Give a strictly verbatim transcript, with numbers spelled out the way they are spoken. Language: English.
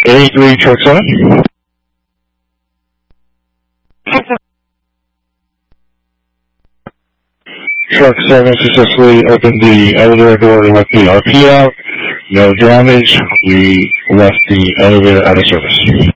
eighty-three truck seven. Truck seven successfully opened the elevator door to let the R P out. No damage. We left the elevator out of service.